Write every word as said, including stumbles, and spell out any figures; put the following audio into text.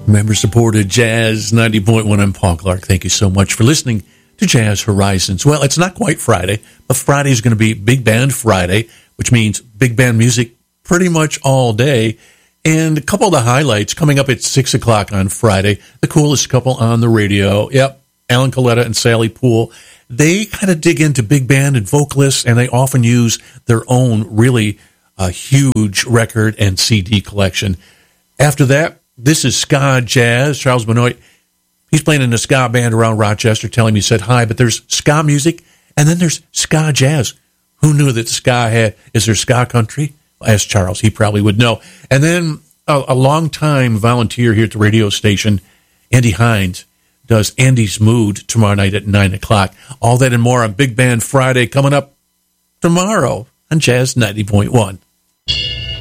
Member-supported Jazz ninety point one. I'm Paul Clark. Thank you so much for listening to Jazz Horizons. Well, it's not quite Friday, but Friday is going to be Big Band Friday, which means big band music pretty much all day. And a couple of the highlights coming up at six o'clock on Friday. The coolest couple on the radio. Yep, Alan Coletta and Sally Poole. They kind of dig into big band and vocalists, and they often use their own really uh, huge record and C D collection. After that, this is ska jazz. Charles Benoit, he's playing in a ska band around Rochester. Tell him he said hi, but there's ska music, and then there's ska jazz. Who knew that ska had, is there ska country? Ask Charles, he probably would know. And then a, a long-time volunteer here at the radio station, Andy Hines, does Andy's Mood tomorrow night at nine o'clock. All that and more on Big Band Friday coming up tomorrow on Jazz ninety point one.